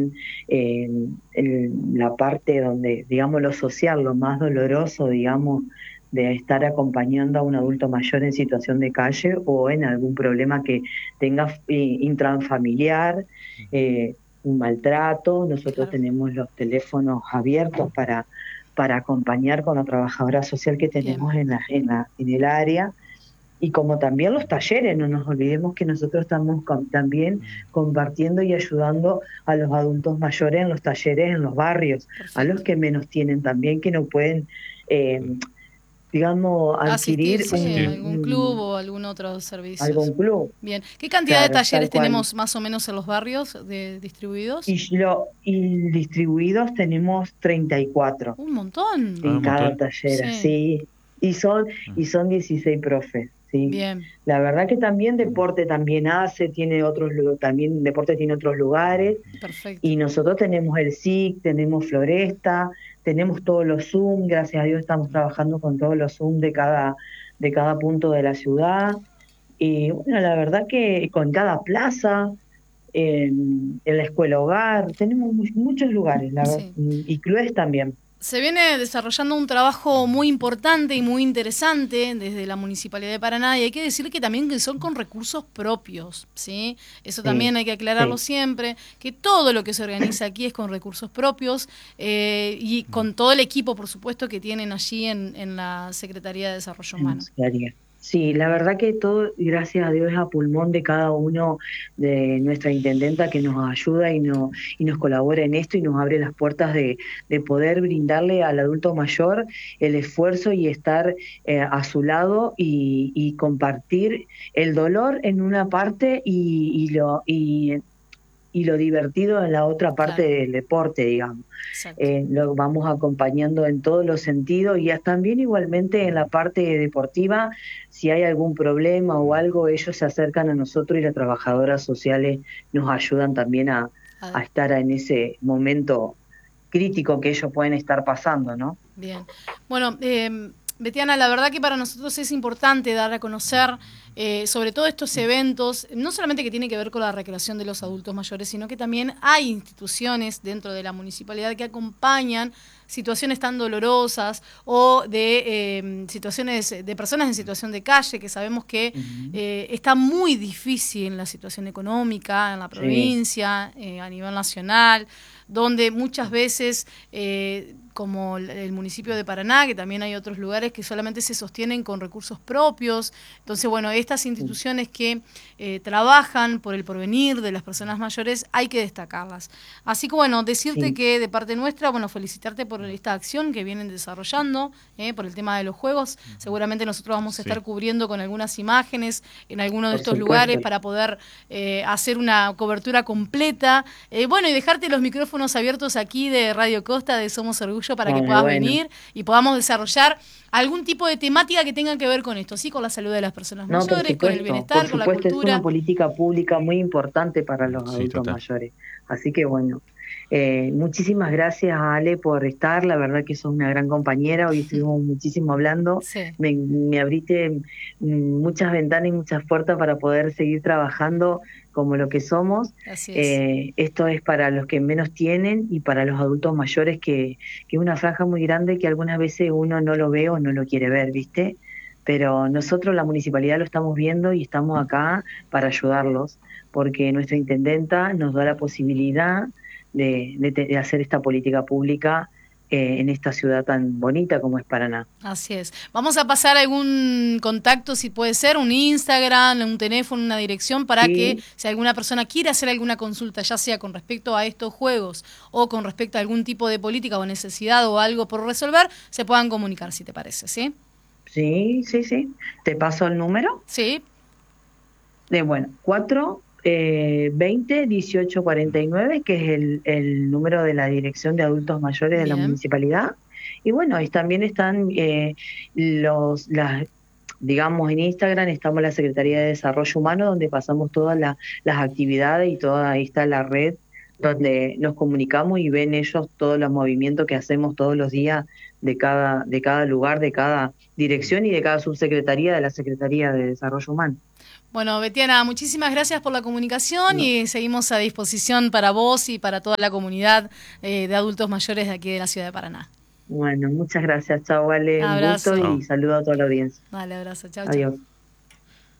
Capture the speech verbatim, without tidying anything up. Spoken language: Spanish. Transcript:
en, en la parte donde, digamos, lo social, lo más doloroso, digamos, de estar acompañando a un adulto mayor en situación de calle o en algún problema que tenga eh, intrafamiliar, eh, un maltrato. Nosotros Claro, tenemos los teléfonos abiertos para, para acompañar con la trabajadora social que bien, tenemos en la, en la, en el área, y como también los talleres. No nos olvidemos que nosotros estamos con- también compartiendo y ayudando a los adultos mayores en los talleres, en los barrios, a los perfecto. que menos tienen también, que no pueden, eh, digamos, Asistir, adquirir sí, a un, algún club un- o algún otro servicios. algún club. Bien, ¿qué cantidad de Claro, talleres tal cual. tenemos más o menos en los barrios de, distribuidos? Y, lo, y distribuidos tenemos treinta y cuatro Un montón. Ah, en un cada montón. taller, Sí, sí. Y son, y son dieciséis profes, sí. bien, La verdad que también deporte también hace, tiene otros, lu- también deporte tiene otros lugares, perfecto. y nosotros tenemos el S I C, tenemos Floresta, tenemos todos los Zoom. Gracias a Dios estamos trabajando con todos los Zoom de cada, de cada punto de la ciudad. Y bueno, la verdad que con cada plaza, en, en la escuela hogar, tenemos mu- muchos lugares, la verdad, Sí. y clubes también. Se viene desarrollando un trabajo muy importante y muy interesante desde la Municipalidad de Paraná, y hay que decir que también que son con recursos propios, ¿sí? Eso Sí, también hay que aclararlo sí. siempre, que todo lo que se organiza aquí es con recursos propios, eh, y con todo el equipo, por supuesto, que tienen allí en, en la Secretaría de Desarrollo En Humano. nuestra área. Sí, la verdad que todo, gracias a Dios, es a pulmón de cada uno de nuestra intendenta, que nos ayuda y, no, y nos colabora en esto y nos abre las puertas de, de poder brindarle al adulto mayor el esfuerzo y estar eh, a su lado, y, y compartir el dolor en una parte, y, y lo, y, y lo divertido en la otra parte Claro, del deporte, digamos. exacto. Eh, lo vamos acompañando en todos los sentidos, y hasta también igualmente en la parte deportiva. Si hay algún problema o algo, ellos se acercan a nosotros, y las trabajadoras sociales nos ayudan también a, A- a estar en ese momento crítico que ellos pueden estar pasando, ¿no? Bien. Bueno, eh, Betiana, la verdad que para nosotros es importante dar a conocer eh, sobre todo estos eventos, no solamente que tiene que ver con la recreación de los adultos mayores, sino que también hay instituciones dentro de la municipalidad que acompañan situaciones tan dolorosas o de eh, situaciones de personas en situación de calle, que sabemos que Ujú. eh, está muy difícil la situación económica en la Sí, provincia, eh, a nivel nacional, donde muchas veces, eh, como el municipio de Paraná, que también hay otros lugares que solamente se sostienen con recursos propios. Entonces, bueno, estas sí, instituciones que eh, trabajan por el porvenir de las personas mayores, hay que destacarlas. Así que, bueno, decirte sí, que de parte nuestra, bueno, felicitarte por esta acción que vienen desarrollando, eh, por el tema de los juegos. Seguramente nosotros vamos a estar Sí. cubriendo con algunas imágenes en alguno de por estos lugares supuesto. para poder eh, hacer una cobertura completa. Eh, bueno, y dejarte los micrófonos abiertos aquí de Radio Costa, de Somos Orgullo, para que Ay, puedas bueno. venir y podamos desarrollar algún tipo de temática que tenga que ver con esto, ¿sí? Con la salud de las personas No, por mayores, con el supuesto, por bienestar, con la supuesto, es una cultura. política pública muy importante para los Sí, adultos total. mayores. Así que bueno, eh, muchísimas gracias, Ale, por estar. La verdad que sos una gran compañera. Hoy estuvimos muchísimo hablando. Sí, Me, me abriste mm, muchas ventanas y muchas puertas para poder seguir trabajando como lo que somos. así es. Eh, esto es para los que menos tienen y para los adultos mayores, que, que es una franja muy grande que algunas veces uno no lo ve o no lo quiere ver, ¿viste? Pero nosotros, la municipalidad, lo estamos viendo y estamos acá para ayudarlos, porque nuestra intendenta nos da la posibilidad de, de, de hacer esta política pública eh, en esta ciudad tan bonita como es Paraná. Así es. Vamos a pasar algún contacto, si puede ser, un Instagram, un teléfono, una dirección, para que Sí, si alguna persona quiere hacer alguna consulta, ya sea con respecto a estos juegos o con respecto a algún tipo de política o necesidad o algo por resolver, se puedan comunicar, si te parece, ¿sí? sí, sí, sí. Te paso el número Sí, de, bueno, cuatro eh, veinte dieciocho cuarenta y nueve, que es el, el número de la Dirección de Adultos Mayores de la bien, municipalidad. Y bueno, y también están eh, los, las, digamos, en Instagram estamos la Secretaría de Desarrollo Humano, donde pasamos todas la- las actividades, y toda ahí está la red donde nos comunicamos, y ven ellos todos los movimientos que hacemos todos los días de cada, de cada lugar, de cada dirección y de cada subsecretaría de la Secretaría de Desarrollo Humano. Bueno, Betiana, muchísimas gracias por la comunicación no. y seguimos a disposición para vos y para toda la comunidad eh, de adultos mayores de aquí de la ciudad de Paraná. Bueno, muchas gracias. Chao, Vale. Un gusto y saludo a toda la audiencia. Vale, abrazo. Chao, Adiós. chao.